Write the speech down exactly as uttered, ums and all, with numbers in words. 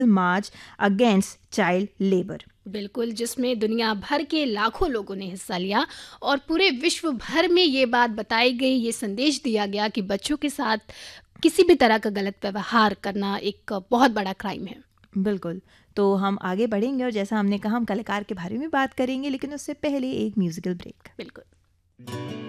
मार्च against child labour. बिल्कुल, जिसमें दुनिया भर के लाखों लोगों ने हिस्सा लिया और पूरे विश्व भर में ये बात बताई गई, ये संदेश दिया गया कि बच्चों के साथ किसी भी तरह का गलत व्यवहार करना एक बहुत बड़ा क्राइम है। बिल्कुल। तो हम आगे बढ़ेंगे और जैसा हमने कहा हम कलाकार के बारे में बात करेंगे, लेकिन उससे पहले एक म्यूजिकल ब्रेक। बिल्कुल।